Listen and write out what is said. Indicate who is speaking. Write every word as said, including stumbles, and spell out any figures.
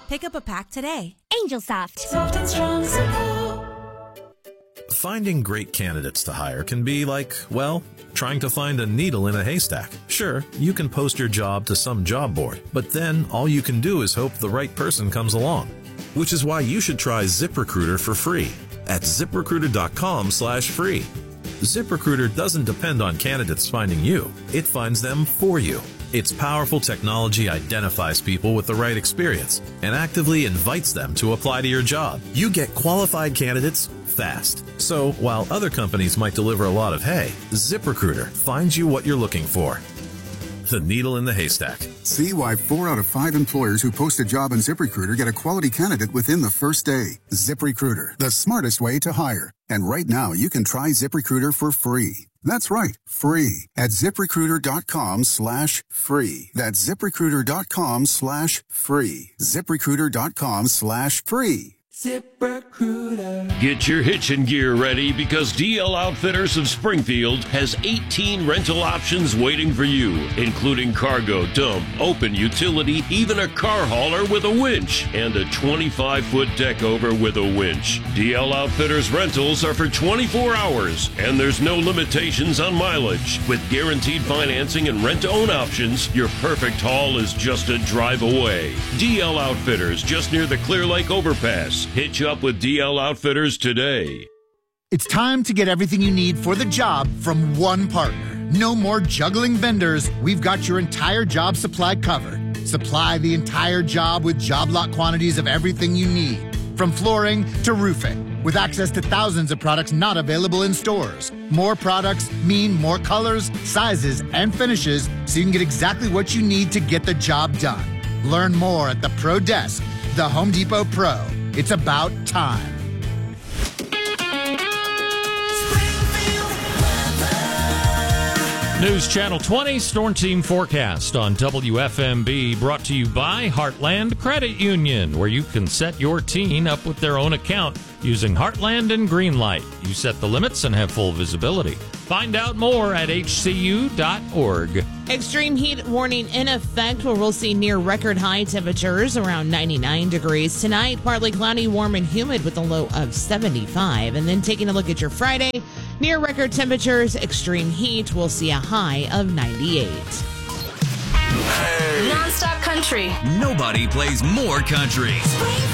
Speaker 1: Pick up a pack today.
Speaker 2: Angel Soft.
Speaker 3: Soft and strong supple.
Speaker 4: Finding great candidates to hire can be like, well, trying to find a needle in a haystack. Sure, you can post your job to some job board, but then all you can do is hope the right person comes along. Which is why you should try ZipRecruiter for free at ZipRecruiter.com slash free. ZipRecruiter doesn't depend on candidates finding you. It finds them for you. Its powerful technology identifies people with the right experience and actively invites them to apply to your job. You get qualified candidates fast. So while other companies might deliver a lot of hay, ZipRecruiter finds you what you're looking for. The needle in the haystack.
Speaker 5: See why four out of five employers who post a job on ZipRecruiter get a quality candidate within the first day. ZipRecruiter, the smartest way to hire. And right now, you can try ZipRecruiter for free. That's right, free at ZipRecruiter.com slash free. That's ZipRecruiter.com slash free. ZipRecruiter.com slash free.
Speaker 3: ZipRecruiter.
Speaker 6: Get your hitching gear ready because D L Outfitters of Springfield has eighteen rental options waiting for you, including cargo, dump, open utility, even a car hauler with a winch, and a twenty-five foot deck over with a winch. D L Outfitters rentals are for twenty-four hours, and there's no limitations on mileage. With guaranteed financing and rent-to-own options, your perfect haul is just a drive away. D L Outfitters, just near the Clear Lake Overpass. Hitch up with D L Outfitters today.
Speaker 7: It's time to get everything you need for the job from one partner. No more juggling vendors. We've got your entire job supply covered. Supply the entire job with job lot quantities of everything you need, from flooring to roofing, with access to thousands of products not available in stores. More products mean more colors, sizes, and finishes, so you can get exactly what you need to get the job done. Learn more at the Pro Desk, the Home Depot Pro. It's about time.
Speaker 8: News Channel twenty Storm Team Forecast on W F M B, brought to you by Heartland Credit Union, where you can set your teen up with their own account using Heartland and Greenlight. You set the limits and have full visibility. Find out more at H C U dot org.
Speaker 9: Extreme heat warning in effect, where we'll see near record high temperatures around ninety-nine degrees tonight. Partly cloudy, warm and humid with a low of seventy-five. And then taking a look at your Friday, near record temperatures, extreme heat, we'll see a high of ninety-eight.
Speaker 3: Non-stop country.
Speaker 10: Nobody plays more country.